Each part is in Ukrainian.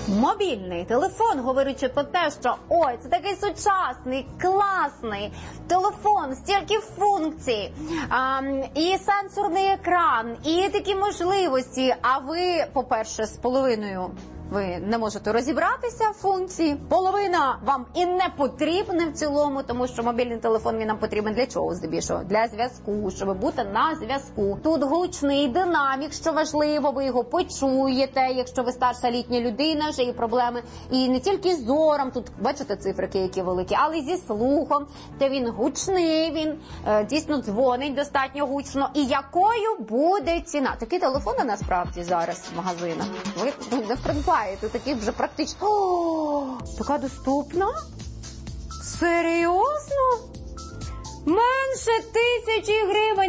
Мобільний телефон, говорячи про те, що ой, це такий сучасний, класний телефон, стільки функцій, і сенсорний екран, і такі можливості, а ви, по-перше, з половиною ви не можете розібратися в функції, половина вам і не потрібна в цілому, тому що мобільний телефон він нам потрібен для чого здебільшого? Для зв'язку, щоб бути на зв'язку. Тут гучний динамік, що важливо, ви його почуєте, якщо ви старша літня людина, вже є проблеми. І не тільки з зором, тут бачите цифрики, які великі, але й зі слухом. Та він гучний, він дійсно дзвонить достатньо гучно. І якою буде ціна? Такі телефони насправді зараз в магазинах. Ви не придбаєте. Тут таких вже практично. О, така доступна? Серйозно? Менше 1000 гривень,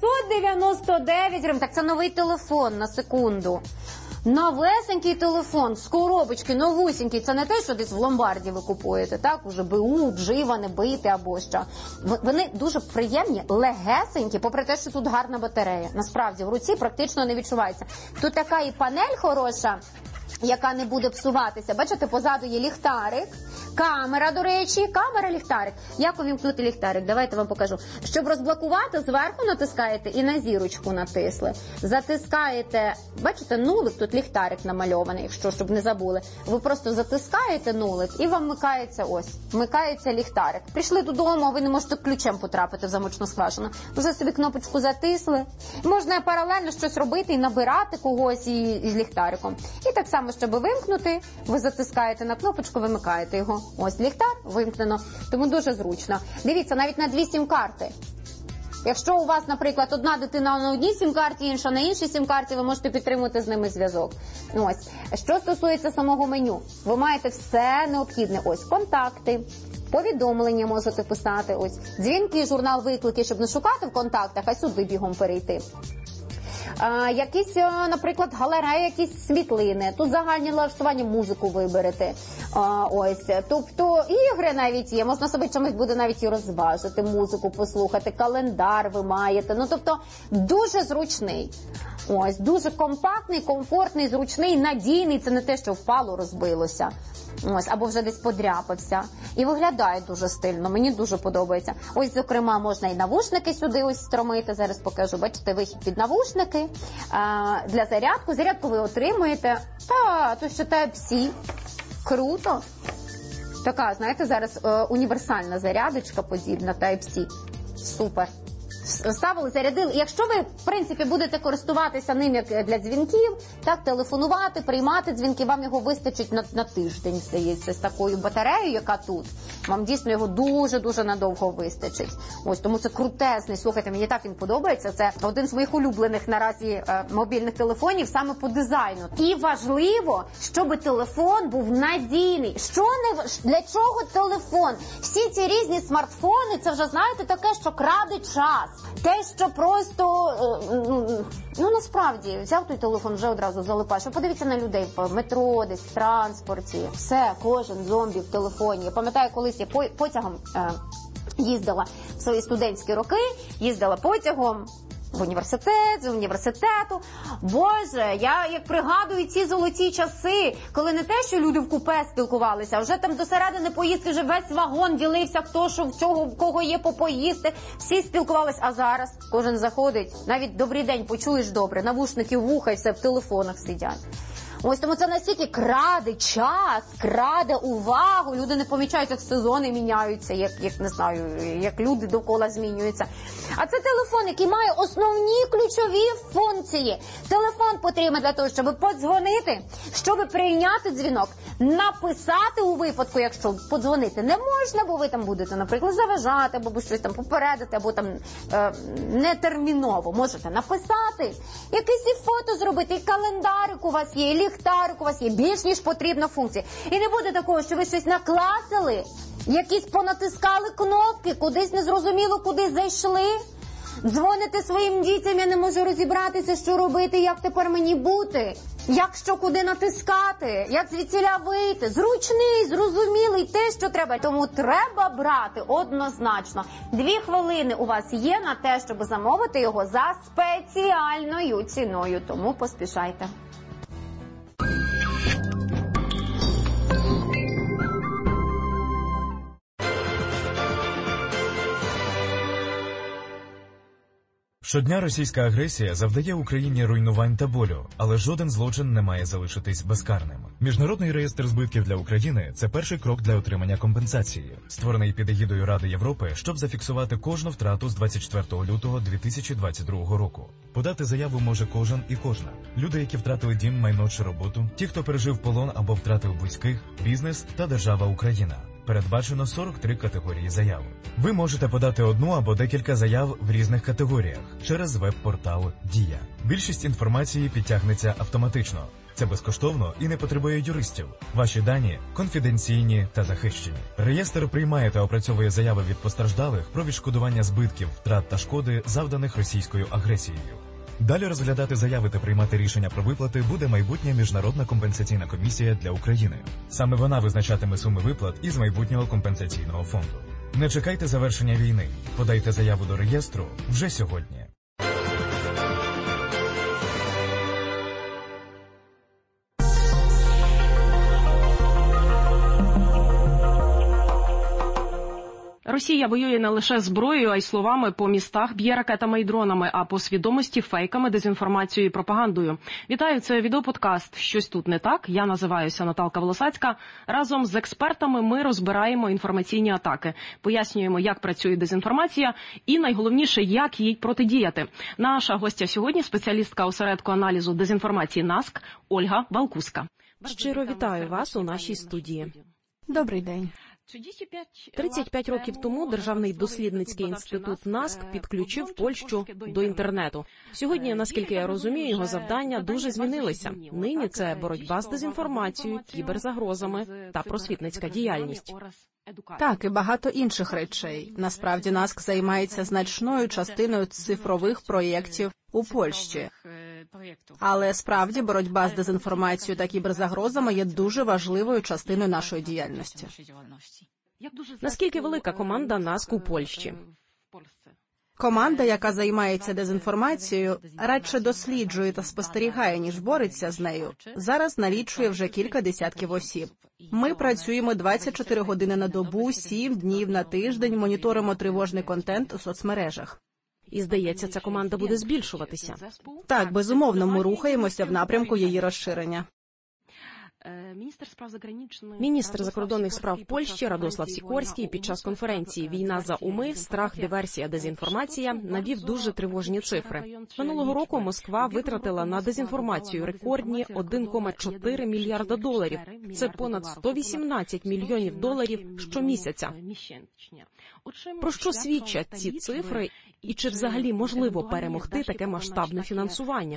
999 гривень. Так це новий телефон, на секунду. Новесенький телефон з коробочки, новусенький. Це не те, що десь в ломбарді ви купуєте, так? Уже БУ, вживане, бите або що. Вони дуже приємні, легесенькі, попри те, що тут гарна батарея. Насправді, в руці практично не відчувається. Тут така і панель хороша, яка не буде псуватися. Бачите, позаду є ліхтарик, камера, до речі, камера-ліхтарик. Як увімкнути ліхтарик? Давайте вам покажу. Щоб розблокувати, зверху натискаєте і на зірочку натисли. Затискаєте, бачите, нулик, тут ліхтарик намальований, якщо, щоб не забули. Ви просто затискаєте нулик і вам вмикається ось, вмикається ліхтарик. Прийшли додому, а ви не можете ключем потрапити в замочну скважину. Вже собі кнопочку затисли. Можна паралельно щось робити і набирати когось із ліхтариком. І так само, щоб вимкнути, ви затискаєте на кнопочку, вимикаєте його. Ось ліхтар вимкнено, тому дуже зручно. Дивіться, навіть на 2 сім-карти. Якщо у вас, наприклад, одна дитина на одній сім-карті, інша на іншій сім-карті, ви можете підтримувати з ними зв'язок. Ось. Що стосується самого меню, ви маєте все необхідне. Ось контакти, повідомлення можете писати, ось дзвінки, журнал виклики, щоб не шукати в контактах, а сюди бігом перейти. Якісь, наприклад, галереї, якісь світлини. Тут загальні налаштування, музику виберете. Ось. Тобто ігри навіть є. Можна собі чимось буде навіть і розважити, музику послухати, календар ви маєте. Ну, тобто, дуже зручний. Ось. Дуже компактний, комфортний, зручний, надійний. Це не те, що впало, розбилося. Ось, або вже десь подряпався. І виглядає дуже стильно, мені дуже подобається. Ось, зокрема, можна і навушники сюди ось встромити, зараз покажу. Бачите, вихід під навушники для зарядку. Зарядку ви отримуєте. То що Type-C. Круто. Така, знаєте, зараз універсальна зарядочка подібна Type-C. Супер. Ставили, зарядили. Якщо ви, в принципі, будете користуватися ним як для дзвінків, так, телефонувати, приймати дзвінки, вам його вистачить на тиждень, здається, з такою батареєю, яка тут. Вам дійсно його дуже-дуже надовго вистачить. Ось, тому це крутезний. Слухайте, мені так він подобається. Це один з моїх улюблених наразі мобільних телефонів саме по дизайну. І важливо, щоб телефон був надійний. Для чого телефон? Всі ці різні смартфони, це вже, знаєте, таке, що краде час. Те, що просто, насправді, взяв той телефон, вже одразу залипаєш. Подивіться на людей в метро, десь в транспорті. Все, кожен зомбі в телефоні. Я пам'ятаю, колись я потягом їздила в свої студентські роки, їздила потягом в університет, з університету. Боже, я як пригадую ці золоті часи, коли не те, що люди в купе спілкувалися, а вже там до середини поїздки вже весь вагон ділився, хто що в цього, в кого є попоїсти. Всі спілкувалися, а зараз кожен заходить, навіть добрий день почуєш добре, навушники в вуха і все в телефонах сидять. Ось тому це настільки краде час, краде увагу. Люди не помічають, як сезони міняються, як не знаю, як люди довкола змінюються. А це телефон, який має основні ключові функції. Телефон потрібен для того, щоб подзвонити, щоб прийняти дзвінок, написати у випадку, якщо подзвонити не можна, бо ви там будете, наприклад, заважати, або щось там попередити, або там нетерміново. Можете написати, якесь і фото зробити, і календарик у вас є, і ліхтарик у вас є, більш ніж потрібна функція. І не буде такого, що ви щось накласили, якісь понатискали кнопки, кудись незрозуміло, куди зайшли. Дзвоните своїм дітям, я не можу розібратися, що робити, як тепер мені бути, як що куди натискати, як звідсіля вийти. Зручний, зрозумілий, те, що треба. Тому треба брати однозначно. 2 хвилини у вас є на те, щоб замовити його за спеціальною ціною, тому поспішайте. Щодня російська агресія завдає Україні руйнувань та болю, але жоден злочин не має залишитись безкарним. Міжнародний реєстр збитків для України – це перший крок для отримання компенсації, створений під егідою Ради Європи, щоб зафіксувати кожну втрату з 24 лютого 2022 року. Подати заяву може кожен і кожна. Люди, які втратили дім, майно чи роботу, ті, хто пережив полон або втратив близьких, бізнес та держава Україна. Передбачено 43 категорії заяв. Ви можете подати одну або декілька заяв в різних категоріях через веб-портал «Дія». Більшість інформації підтягнеться автоматично. Це безкоштовно і не потребує юристів. Ваші дані конфіденційні та захищені. Реєстр приймає та опрацьовує заяви від постраждалих про відшкодування збитків, втрат та шкоди, завданих російською агресією. Далі розглядати заяви та приймати рішення про виплати буде майбутня міжнародна компенсаційна комісія для України. Саме вона визначатиме суми виплат із майбутнього компенсаційного фонду. Не чекайте завершення війни. Подайте заяву до реєстру вже сьогодні. Росія воює не лише зброєю, а й словами, по містах б'є ракетами і дронами, а по свідомості фейками, дезінформацією і пропагандою. Вітаю, це відеоподкаст «Щось тут не так». Я називаюся Наталка Волосацька. Разом з експертами ми розбираємо інформаційні атаки, пояснюємо, як працює дезінформація і, найголовніше, як їй протидіяти. Наша гостя сьогодні – спеціалістка осередку аналізу дезінформації НАСК Ольга Балкуська. Щиро вітаю вас у нашій студії. Добрий день. 35 років тому Державний дослідницький інститут НАСК підключив Польщу до інтернету. Сьогодні, наскільки я розумію, його завдання дуже змінилися. Нині це боротьба з дезінформацією, кіберзагрозами та просвітницька діяльність. Так, і багато інших речей. Насправді, НАСК займається значною частиною цифрових проєктів у Польщі. Але справді боротьба з дезінформацією та кіберзагрозами є дуже важливою частиною нашої діяльності. Наскільки велика команда НАСК у Польщі? Команда, яка займається дезінформацією, радше досліджує та спостерігає, ніж бореться з нею. Зараз налічує вже кілька десятків осіб. Ми працюємо 24 години на добу, 7 днів на тиждень, моніторимо тривожний контент у соцмережах. І, здається, ця команда буде збільшуватися. Так, безумовно, ми рухаємося в напрямку її розширення. Міністр закордонних справ Польщі Радослав Сікорський під час конференції «Війна за уми. Страх, диверсія, дезінформація» навів дуже тривожні цифри. Минулого року Москва витратила на дезінформацію рекордні 1,4 мільярда доларів. Це понад 118 мільйонів доларів щомісяця. Про що свідчать ці цифри і чи взагалі можливо перемогти таке масштабне фінансування?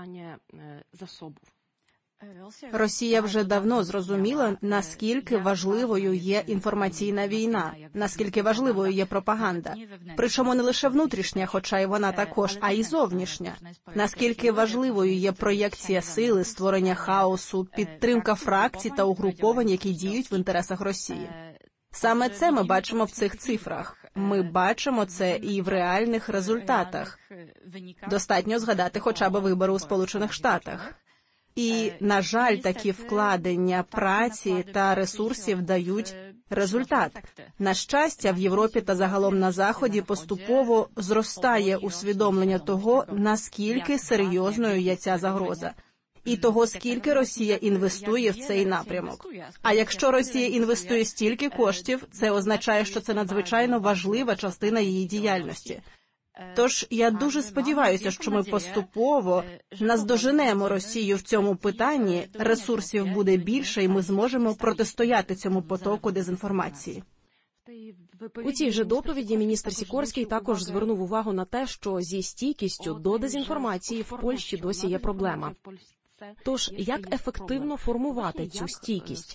Росія вже давно зрозуміла, наскільки важливою є інформаційна війна, наскільки важливою є пропаганда. Причому не лише внутрішня, хоча й вона також, а й зовнішня. Наскільки важливою є проєкція сили, створення хаосу, підтримка фракцій та угруповань, які діють в інтересах Росії. Саме це ми бачимо в цих цифрах. Ми бачимо це і в реальних результатах. Достатньо згадати хоча б вибори у Сполучених Штатах. І, на жаль, такі вкладення праці та ресурсів дають результат. На щастя, в Європі та загалом на Заході поступово зростає усвідомлення того, наскільки серйозною є ця загроза. І того, скільки Росія інвестує в цей напрямок. А якщо Росія інвестує стільки коштів, це означає, що це надзвичайно важлива частина її діяльності. Тож я дуже сподіваюся, що ми поступово наздоженемо Росію в цьому питанні, ресурсів буде більше, і ми зможемо протистояти цьому потоку дезінформації. У цій же доповіді міністр Сікорський також звернув увагу на те, що зі стійкістю до дезінформації в Польщі досі є проблема. Тож, як ефективно формувати цю стійкість?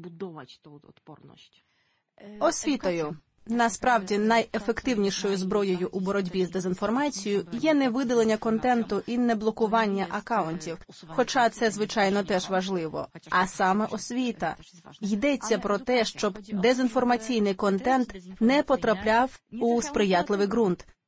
Освітою. Насправді, найефективнішою зброєю у боротьбі з дезінформацією є не видалення контенту і не блокування акаунтів, хоча це, звичайно, теж важливо, а саме освіта. Йдеться про те, щоб дезінформаційний контент не потрапляв у сприятливий ґрунт.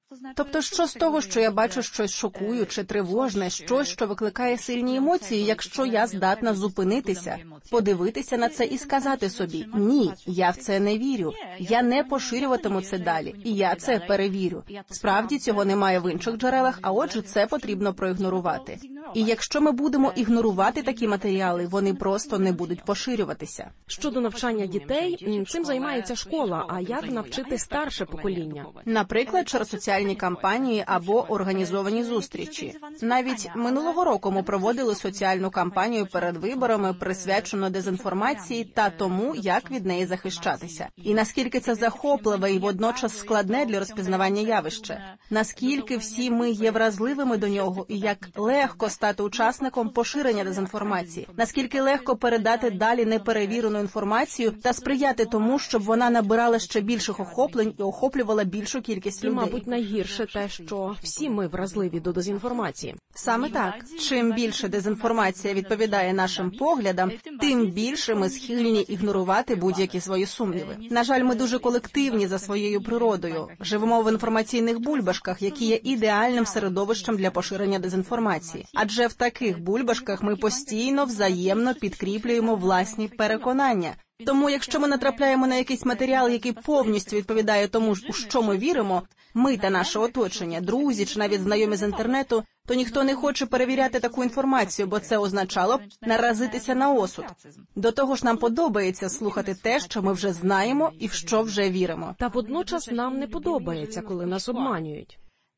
Тобто, що з того, що я бачу щось шокуюче, тривожне, щось, що викликає сильні емоції, якщо я здатна зупинитися, подивитися на це і сказати собі: ні, я в це не вірю, я не поширюватиму це далі, і я це перевірю. Справді, цього немає в інших джерелах, а отже, це потрібно проігнорувати. І якщо ми будемо ігнорувати такі матеріали, вони просто не будуть поширюватися. Щодо навчання дітей, цим займається школа, а як навчити старше покоління? Наприклад, через соціальні кампанії або організовані зустрічі. Навіть минулого року ми проводили соціальну кампанію перед виборами, присвячену дезінформації та тому, як від неї захищатися. І наскільки це захопливе і водночас складне для розпізнавання явище. Наскільки всі ми є вразливими до нього і як легко стати учасником поширення дезінформації. Наскільки легко передати далі неперевірену інформацію та сприяти тому, щоб вона набирала ще більших охоплень і охоплювала більшу кількість людей. І, мабуть, найгірше те, що всі ми вразливі до дезінформації. Саме так. Чим більше дезінформація відповідає нашим поглядам, тим більше ми схильні ігнорувати будь-які свої сумніви. На жаль, ми дуже колективні за своєю природою. Живемо в інформаційних бульбашках, які є ідеальним середовищем для поширення дезінформації. Адже в таких бульбашках ми постійно взаємно підкріплюємо власні переконання. Тому, якщо ми натрапляємо на якийсь матеріал, який повністю відповідає тому, у що ми віримо, ми та наше оточення, друзі чи навіть знайомі з інтернету, то ніхто не хоче перевіряти таку інформацію, бо це означало б наразитися на осуд. До того ж, нам подобається слухати те, що ми вже знаємо і в що вже віримо. Та водночас нам не подобається, коли нас обманюють.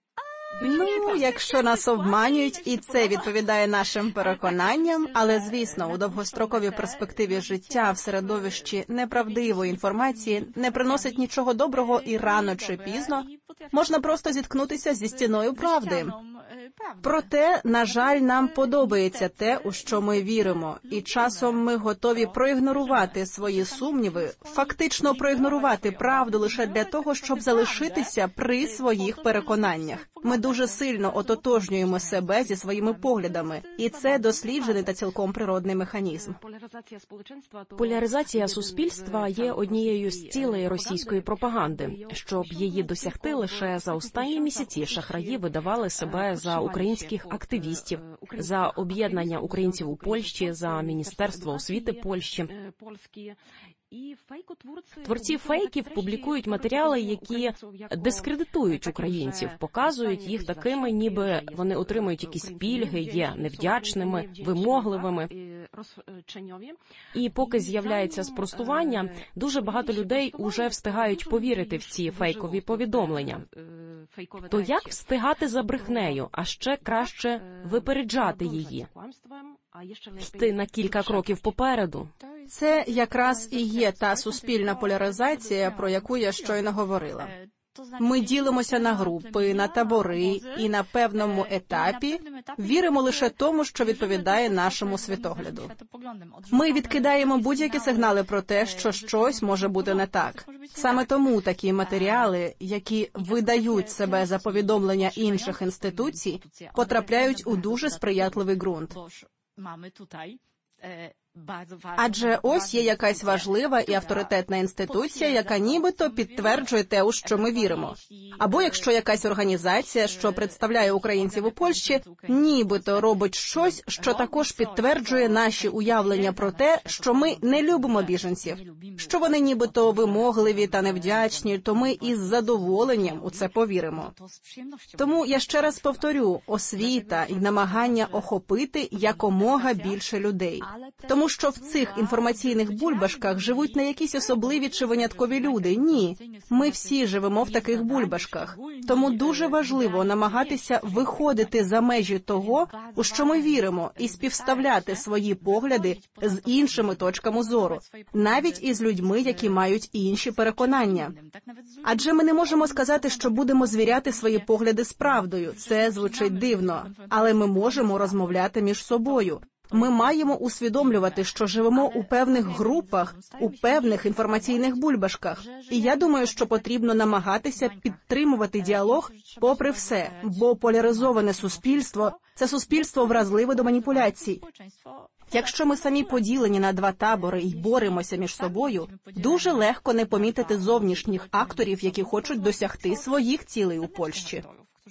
Ну, якщо нас обманюють, і це відповідає нашим переконанням, але, звісно, у довгостроковій перспективі життя в середовищі неправдивої інформації не приносить нічого доброго і рано чи пізно можна просто зіткнутися зі стіною правди. Проте, на жаль, нам подобається те, у що ми віримо, і часом ми готові проігнорувати свої сумніви, фактично проігнорувати правду лише для того, щоб залишитися при своїх переконаннях. Ми дуже сильно ототожнюємо себе зі своїми поглядами, і це досліджений та цілком природний механізм. Поляризація суспільства є однією з цілей російської пропаганди. Щоб її досягти, лише за останні місяці шахраї видавали себе за українських активістів, за об'єднання українців у Польщі, за Міністерство освіти Польщі. Творці фейків публікують матеріали, які дискредитують українців, показують їх такими, ніби вони отримують якісь пільги, є невдячними, вимогливими. І поки з'являється спростування, дуже багато людей уже встигають повірити в ці фейкові повідомлення. То як встигати за брехнею, а ще краще випереджати її? Йти на кілька кроків попереду? Це якраз і є та суспільна поляризація, про яку я щойно говорила. Ми ділимося на групи, на табори і на певному етапі віримо лише тому, що відповідає нашому світогляду. Ми відкидаємо будь-які сигнали про те, що щось може бути не так. Саме тому такі матеріали, які видають себе за повідомлення інших інституцій, потрапляють у дуже сприятливий ґрунт. Адже ось є якась важлива і авторитетна інституція, яка нібито підтверджує те, у що ми віримо. Або якщо якась організація, що представляє українців у Польщі, нібито робить щось, що також підтверджує наші уявлення про те, що ми не любимо біженців, що вони нібито вимогливі та невдячні, то ми із задоволенням у це повіримо. Тому я ще раз повторю, освіта і намагання охопити якомога більше людей. Тому що в цих інформаційних бульбашках живуть не якісь особливі чи виняткові люди. Ні, ми всі живемо в таких бульбашках. Тому дуже важливо намагатися виходити за межі того, у що ми віримо, і співставляти свої погляди з іншими точками зору, навіть із людьми, які мають інші переконання. Адже ми не можемо сказати, що будемо звіряти свої погляди з правдою. Це звучить дивно. Але ми можемо розмовляти між собою. Ми маємо усвідомлювати, що живемо у певних групах, у певних інформаційних бульбашках. І я думаю, що потрібно намагатися підтримувати діалог попри все, бо поляризоване суспільство – це суспільство вразливе до маніпуляцій. Якщо ми самі поділені на два табори і боремося між собою, дуже легко не помітити зовнішніх акторів, які хочуть досягти своїх цілей у Польщі.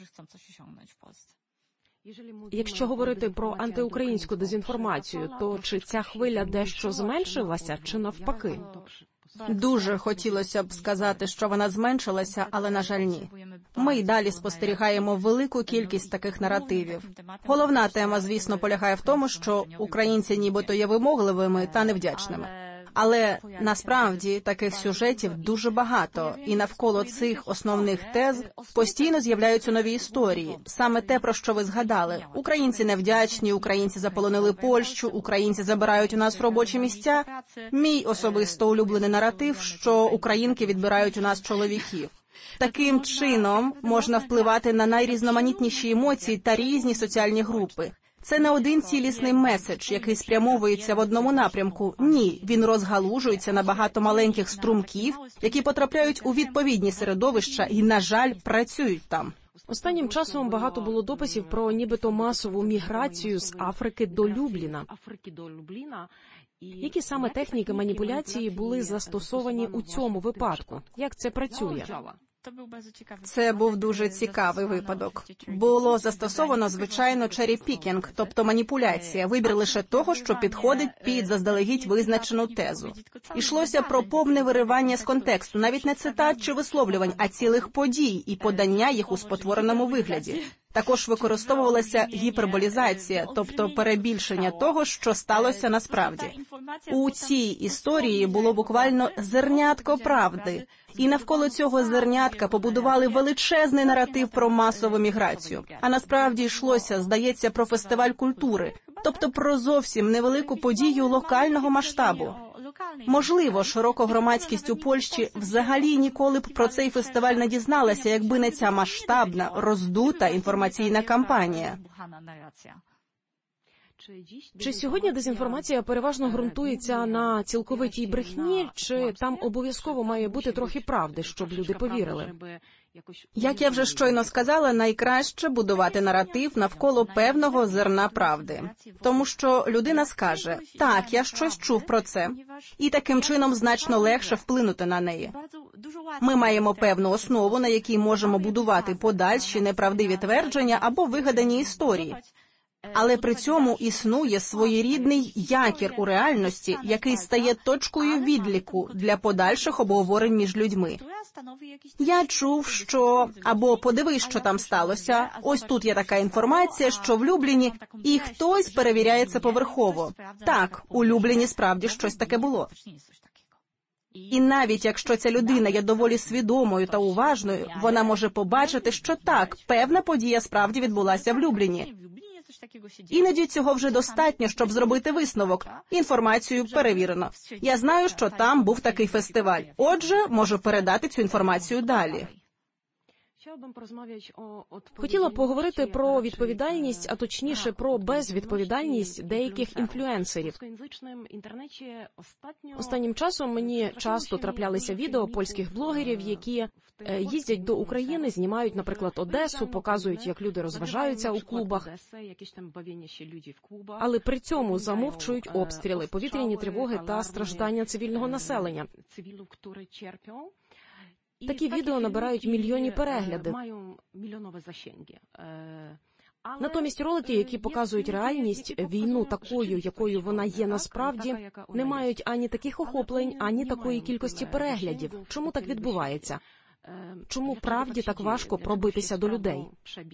Якщо говорити про антиукраїнську дезінформацію, то чи ця хвиля дещо зменшилася, чи навпаки? Дуже хотілося б сказати, що вона зменшилася, але, на жаль, ні. Ми й далі спостерігаємо велику кількість таких наративів. Головна тема, звісно, полягає в тому, що українці нібито є вимогливими та невдячними. Але насправді таких сюжетів дуже багато, і навколо цих основних тез постійно з'являються нові історії. Саме те, про що ви згадали. Українці невдячні, українці заполонили Польщу, українці забирають у нас робочі місця. Мій особисто улюблений наратив, що українки відбирають у нас чоловіків. Таким чином можна впливати на найрізноманітніші емоції та різні соціальні групи. Це не один цілісний меседж, який спрямовується в одному напрямку. Ні, він розгалужується на багато маленьких струмків, які потрапляють у відповідні середовища і, на жаль, працюють там. Останнім часом багато було дописів про нібито масову міграцію з Африки до Любліна. Які саме техніки маніпуляції були застосовані у цьому випадку? Як це працює? Це був дуже цікавий випадок. Було застосовано, звичайно, черрі-пікінг, тобто маніпуляція, вибір лише того, що підходить під заздалегідь визначену тезу. Ішлося про повне виривання з контексту, навіть не цитат чи висловлювань, а цілих подій і подання їх у спотвореному вигляді. Також використовувалася гіперболізація, тобто перебільшення того, що сталося насправді. У цій історії було буквально зернятко правди, і навколо цього зернятка побудували величезний наратив про масову міграцію. А насправді йшлося, здається, про фестиваль культури, тобто про зовсім невелику подію локального масштабу. Можливо, широка громадськість у Польщі взагалі ніколи б про цей фестиваль не дізналася, якби не ця масштабна, роздута інформаційна кампанія. Чи сьогодні дезінформація переважно ґрунтується на цілковитій брехні, чи там обов'язково має бути трохи правди, щоб люди повірили? Як я вже щойно сказала, найкраще будувати наратив навколо певного зерна правди. Тому що людина скаже, так, я щось чув про це, і таким чином значно легше вплинути на неї. Ми маємо певну основу, на якій можемо будувати подальші неправдиві твердження або вигадані історії. Але при цьому існує своєрідний якір у реальності, який стає точкою відліку для подальших обговорень між людьми. Я чув, що... або подивись, що там сталося, ось тут є така інформація, що в Любліні, і хтось перевіряє це поверхово. Так, у Любліні справді щось таке було. І навіть якщо ця людина є доволі свідомою та уважною, вона може побачити, що так, певна подія справді відбулася в Любліні. Іноді цього вже достатньо, щоб зробити висновок. Інформацію перевірено. Я знаю, що там був такий фестиваль. Отже, можу передати цю інформацію далі. Хотіла б поговорити про відповідальність, а точніше про безвідповідальність деяких інфлюенсерів. Останнім часом мені часто траплялися відео польських блогерів, які їздять до України, знімають, наприклад, Одесу, показують, як люди розважаються у клубах, але при цьому замовчують обстріли, повітряні тривоги та страждання цивільного населення. Такі відео набирають мільйонні перегляди. Натомість ролики, які показують реальність, війну такою, якою вона є насправді, не мають ані таких охоплень, ані такої кількості переглядів. Чому так відбувається? Чому правді так важко пробитися до людей?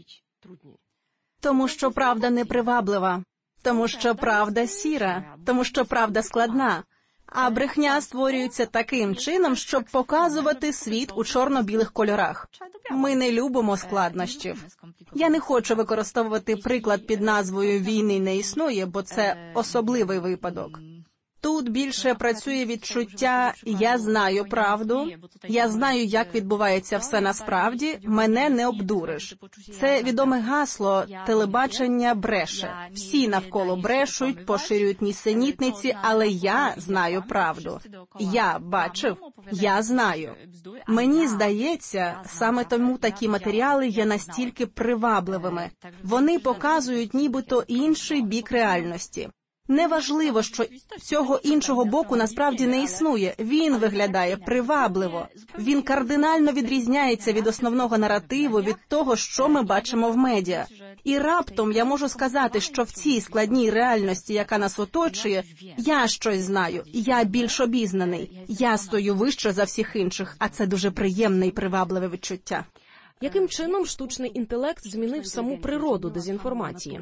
Тому що правда неприваблива, тому що правда сіра, тому що правда складна. А брехня створюється таким чином, щоб показувати світ у чорно-білих кольорах. Ми не любимо складнощів. Я не хочу використовувати приклад під назвою «Війни не існує», бо це особливий випадок. Тут більше працює відчуття «я знаю правду», «я знаю, як відбувається все насправді», «мене не обдуриш». Це відоме гасло «телебачення бреше». Всі навколо брешуть, поширюють нісенітниці, але я знаю правду. Я бачив, я знаю. Мені здається, саме тому такі матеріали є настільки привабливими. Вони показують нібито інший бік реальності. Неважливо, що цього іншого боку насправді не існує. Він виглядає привабливо. Він кардинально відрізняється від основного наративу, від того, що ми бачимо в медіа. І раптом я можу сказати, що в цій складній реальності, яка нас оточує, я щось знаю, я більш обізнаний, я стою вище за всіх інших, а це дуже приємне і привабливе відчуття. Яким чином штучний інтелект змінив саму природу дезінформації?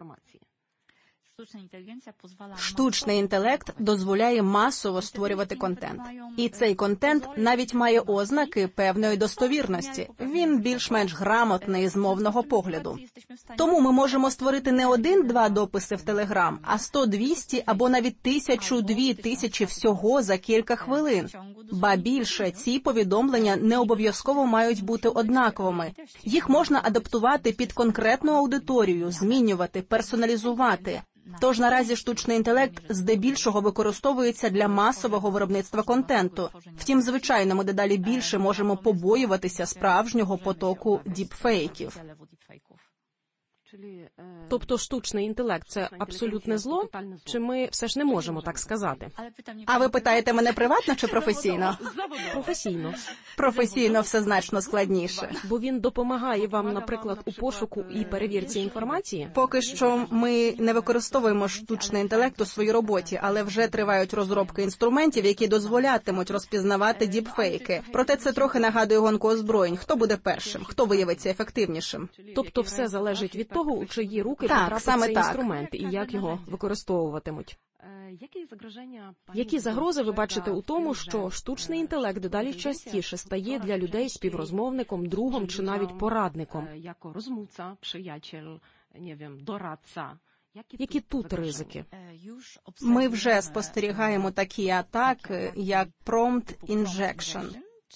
Штучний інтелект дозволяє масово створювати контент. І цей контент навіть має ознаки певної достовірності. Він більш-менш грамотний з мовного погляду. Тому ми можемо створити не 1-2 дописи в Телеграм, а 100-200 або навіть 1000-2000 всього за кілька хвилин. Ба більше, ці повідомлення не обов'язково мають бути однаковими. Їх можна адаптувати під конкретну аудиторію, змінювати, персоналізувати. Тож наразі штучний інтелект здебільшого використовується для масового виробництва контенту. Втім, звичайно, ми дедалі більше можемо побоюватися справжнього потоку діпфейків. Тобто штучний інтелект – це абсолютне зло? Чи ми все ж не можемо так сказати? А ви питаєте мене приватно чи професійно? Професійно. Професійно все значно складніше. Бо він допомагає вам, наприклад, у пошуку і перевірці інформації? Поки що ми не використовуємо штучний інтелект у своїй роботі, але вже тривають розробки інструментів, які дозволятимуть розпізнавати діпфейки. Проте це трохи нагадує гонку озброєнь. Хто буде першим? Хто виявиться ефективнішим? Тобто все залежить від того, у чиї руки потрапить цей інструмент і як його використовуватимуть. Які загрози ви бачите у тому, що штучний інтелект дедалі частіше стає для людей співрозмовником, другом чи навіть порадником? Які тут ризики? Ми вже спостерігаємо такі атаки, як prompt injection.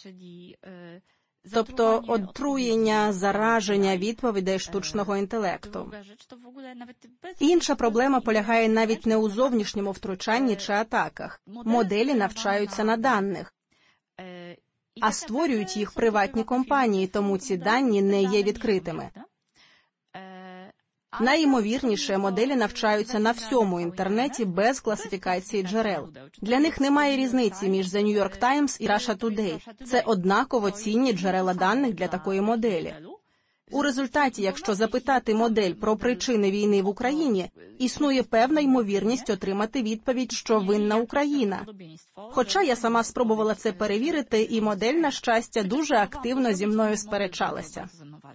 Тобто отруєння, зараження відповідей штучного інтелекту. Інша проблема полягає навіть не у зовнішньому втручанні чи атаках. Моделі навчаються на даних, а створюють їх приватні компанії, тому ці дані не є відкритими. Найімовірніше, моделі навчаються на всьому інтернеті без класифікації джерел. Для них немає різниці між The New York Times і Russia Today. Це однаково цінні джерела даних для такої моделі. У результаті, якщо запитати модель про причини війни в Україні, існує певна ймовірність отримати відповідь, що винна Україна. Хоча я сама спробувала це перевірити, і модель, на щастя, дуже активно зі мною сперечалася.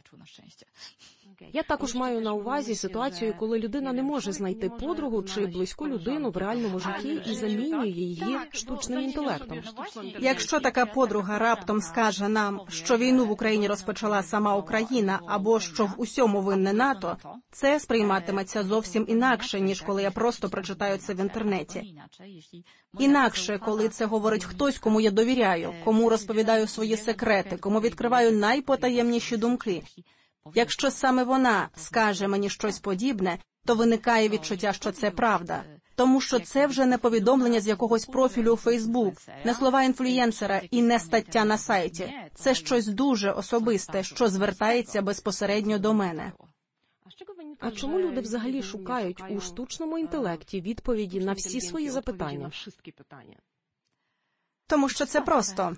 Я також маю на увазі ситуацію, коли людина не може знайти подругу чи близьку людину в реальному житті і замінює її штучним інтелектом. Якщо така подруга раптом скаже нам, що війну в Україні розпочала сама Україна, або що в усьому винне НАТО, це сприйматиметься зовсім інакше, ніж коли я просто прочитаю це в інтернеті. Інакше, коли це говорить хтось, кому я довіряю, кому розповідаю свої секрети, кому відкриваю найпотаємніші думки. Якщо саме вона скаже мені щось подібне, то виникає відчуття, що це правда. Тому що це вже не повідомлення з якогось профілю у Фейсбук, не слова інфлюєнсера і не стаття на сайті. Це щось дуже особисте, що звертається безпосередньо до мене. А чому люди взагалі шукають у штучному інтелекті відповіді на всі свої запитання? Тому що це просто.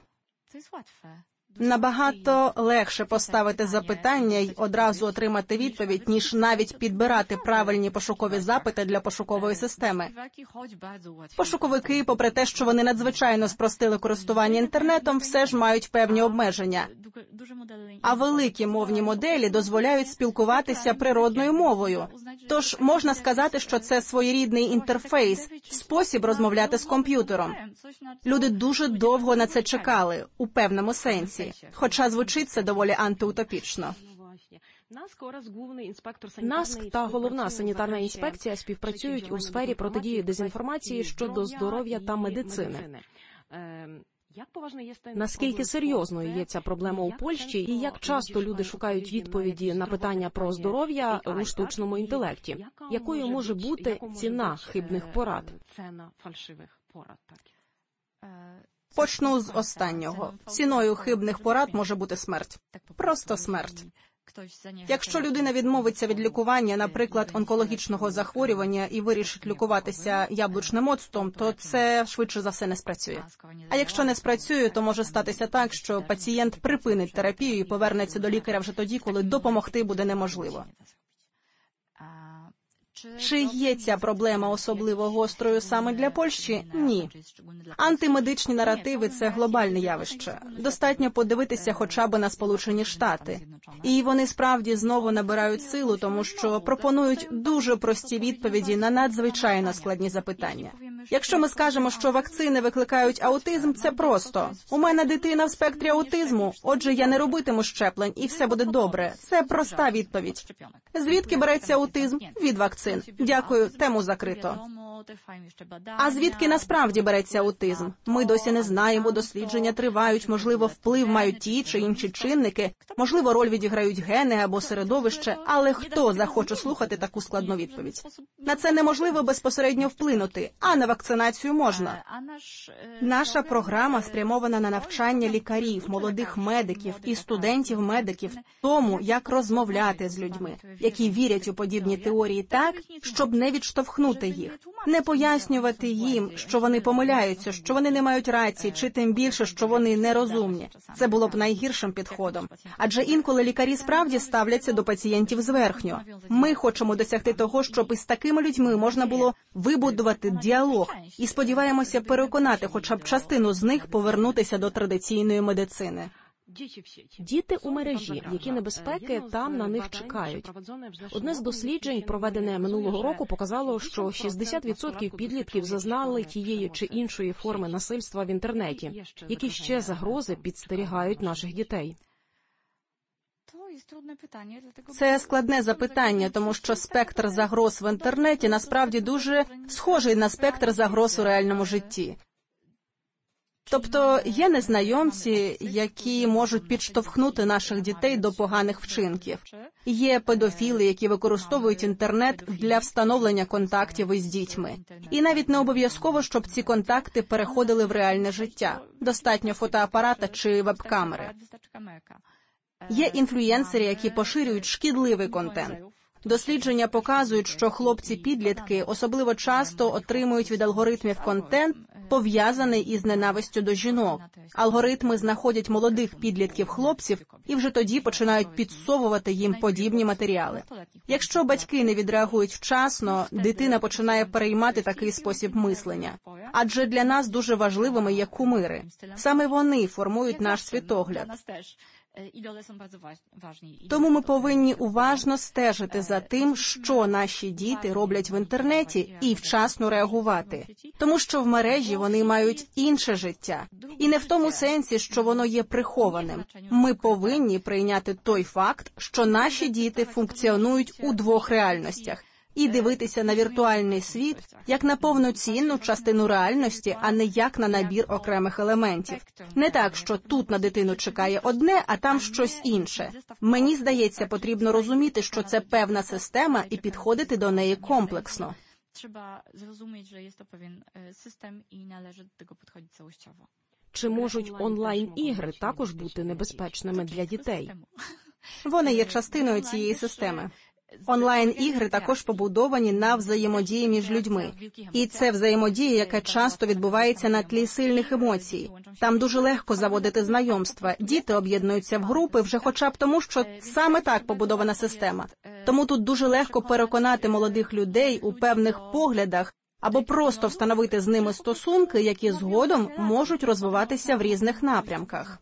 Набагато легше поставити запитання й одразу отримати відповідь, ніж навіть підбирати правильні пошукові запити для пошукової системи. Пошуковики, попри те, що вони надзвичайно спростили користування інтернетом, все ж мають певні обмеження. А великі мовні моделі дозволяють спілкуватися природною мовою. Тож можна сказати, що це своєрідний інтерфейс, спосіб розмовляти з комп'ютером. Люди дуже довго на це чекали, у певному сенсі. Хоча звучить це доволі антиутопічно. НАСК та Головна санітарна інспекція співпрацюють у сфері протидії дезінформації щодо здоров'я та медицини. Наскільки серйозною є ця проблема у Польщі і як часто люди шукають відповіді на питання про здоров'я у штучному інтелекті? Якою може бути ціна хибних порад? Почну з останнього. Ціною хибних порад може бути смерть. Просто смерть. Якщо людина відмовиться від лікування, наприклад, онкологічного захворювання і вирішить лікуватися яблучним оцтом, то це швидше за все не спрацює. А якщо не спрацює, то може статися так, що пацієнт припинить терапію і повернеться до лікаря вже тоді, коли допомогти буде неможливо. Чи є ця проблема особливо гострою саме для Польщі? Ні. Антимедичні наративи – це глобальне явище. Достатньо подивитися хоча б на Сполучені Штати. І вони справді знову набирають силу, тому що пропонують дуже прості відповіді на надзвичайно складні запитання. Якщо ми скажемо, що вакцини викликають аутизм, це просто. У мене дитина в спектрі аутизму, отже, я не робитиму щеплень, і все буде добре. Це проста відповідь. Звідки береться аутизм? Від вакцин. Дякую, тему закрито. А звідки насправді береться аутизм? Ми досі не знаємо, дослідження тривають, можливо, вплив мають ті чи інші чинники, можливо, роль відіграють гени або середовище, але хто захоче слухати таку складну відповідь? На це неможливо безпосередньо вплинути, а на вакцинацію можна. Наша програма спрямована на навчання лікарів, молодих медиків і студентів-медиків тому, як розмовляти з людьми, які вірять у подібні теорії так, щоб не відштовхнути їх. Не пояснювати їм, що вони помиляються, що вони не мають рації, чи тим більше, що вони нерозумні. Це було б найгіршим підходом. Адже інколи лікарі справді ставляться до пацієнтів зверхньо. Ми хочемо досягти того, щоб із такими людьми можна було вибудувати діалог і сподіваємося переконати хоча б частину з них повернутися до традиційної медицини. Діти у мережі, які небезпеки там на них чекають. Одне з досліджень, проведене минулого року, показало, що 60% підлітків зазнали тієї чи іншої форми насильства в інтернеті. Які ще загрози підстерігають наших дітей? Це складне запитання, тому що спектр загроз в інтернеті насправді дуже схожий на спектр загроз у реальному житті. Тобто є незнайомці, які можуть підштовхнути наших дітей до поганих вчинків. Є педофіли, які використовують інтернет для встановлення контактів із дітьми. І навіть не обов'язково, щоб ці контакти переходили в реальне життя. Достатньо фотоапарата чи веб-камери. Є інфлюєнсери, які поширюють шкідливий контент. Дослідження показують, що хлопці-підлітки особливо часто отримують від алгоритмів контент, пов'язаний із ненавистю до жінок. Алгоритми знаходять молодих підлітків-хлопців і вже тоді починають підсовувати їм подібні матеріали. Якщо батьки не відреагують вчасно, дитина починає переймати такий спосіб мислення. Адже для нас дуже важливими є кумири. Саме вони формують наш світогляд. Тому ми повинні уважно стежити за тим, що наші діти роблять в інтернеті, і вчасно реагувати. Тому що в мережі вони мають інше життя. І не в тому сенсі, що воно є прихованим. Ми повинні прийняти той факт, що наші діти функціонують у двох реальностях. І дивитися на віртуальний світ як на повноцінну частину реальності, а не як на набір окремих елементів. Не так, що тут на дитину чекає одне, а там щось інше. Мені здається, потрібно розуміти, що це певна система і підходити до неї комплексно. Trzeba zrozumieć, że jest to pewien system i należy do tego podchodzić całościowo. Чи можуть онлайн-ігри також бути небезпечними для дітей? Вони є частиною цієї системи. Онлайн-ігри також побудовані на взаємодії між людьми. І це взаємодія, яка часто відбувається на тлі сильних емоцій. Там дуже легко заводити знайомства. Діти об'єднуються в групи вже хоча б тому, що саме так побудована система. Тому тут дуже легко переконати молодих людей у певних поглядах або просто встановити з ними стосунки, які згодом можуть розвиватися в різних напрямках.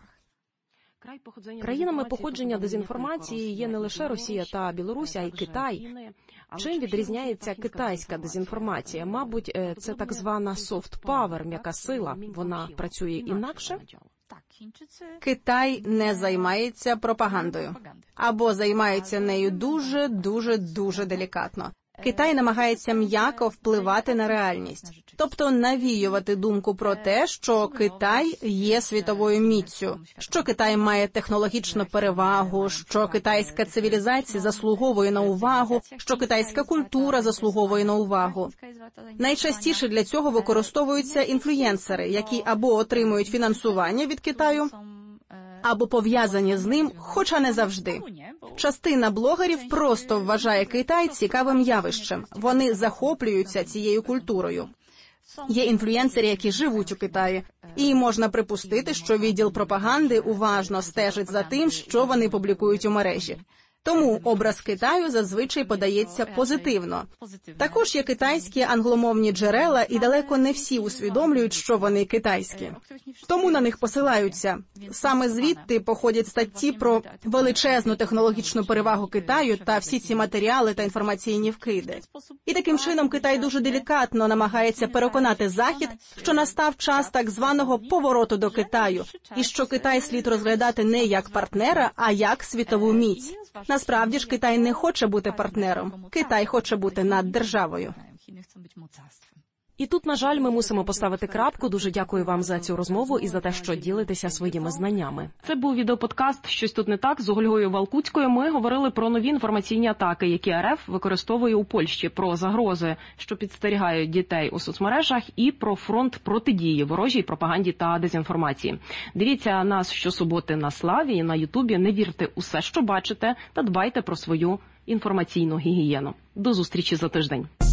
Країнами походження дезінформації є не лише Росія та Білорусь, а й Китай. Чим відрізняється китайська дезінформація? Мабуть, це так звана soft power, м'яка сила. Вона працює інакше? Китай не займається пропагандою. Або займається нею дуже делікатно. Китай намагається м'яко впливати на реальність. Тобто навіювати думку про те, що Китай є світовою міццю, що Китай має технологічну перевагу, що китайська цивілізація заслуговує на увагу, що китайська культура заслуговує на увагу. Найчастіше для цього використовуються інфлюєнсери, які або отримують фінансування від Китаю, або пов'язані з ним, хоча не завжди. Частина блогерів просто вважає Китай цікавим явищем. Вони захоплюються цією культурою. Є інфлюєнсери, які живуть у Китаї. І можна припустити, що відділ пропаганди уважно стежить за тим, що вони публікують у мережі. Тому образ Китаю зазвичай подається позитивно. Також є китайські англомовні джерела, і далеко не всі усвідомлюють, що вони китайські. Тому на них посилаються. Саме звідти походять статті про величезну технологічну перевагу Китаю та всі ці матеріали та інформаційні вкиди. І таким чином Китай дуже делікатно намагається переконати Захід, що настав час так званого повороту до Китаю, і що Китай слід розглядати не як партнера, а як світову міць. Насправді ж Китай не хоче бути партнером. Китай хоче бути наддержавою. І тут, на жаль, ми мусимо поставити крапку. Дуже дякую вам за цю розмову і за те, що ділитеся своїми знаннями. Це був відеоподкаст «Щось тут не так» з Ольгою Валкуцькою. Ми говорили про нові інформаційні атаки, які РФ використовує у Польщі, про загрози, що підстерігають дітей у соцмережах, і про фронт протидії ворожій пропаганді та дезінформації. Дивіться нас щосуботи на Славі і на Ютубі. Не вірте усе, що бачите, та дбайте про свою інформаційну гігієну. До зустрічі за тиждень.